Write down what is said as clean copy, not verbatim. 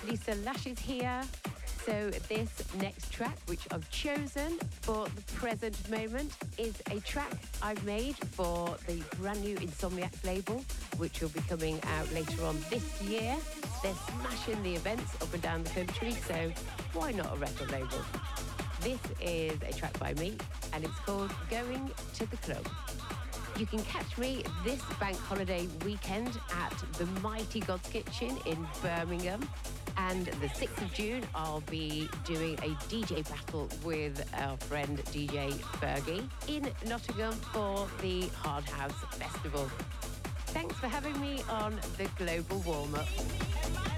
Lisa Lash is here. So this next track, which I've chosen for the present moment, is a track I've made for the brand new Insomniac label, which will be coming out later on this year. They're smashing the events up and down the country, so why not a record label? This is a track by me, and it's called Going to the Club. You can catch me this bank holiday weekend at the mighty God's Kitchen in Birmingham. And the 6th of June, I'll be doing a DJ battle with our friend DJ Fergie in Nottingham for the Hard House Festival. Thanks for having me on the Global Warm-Up.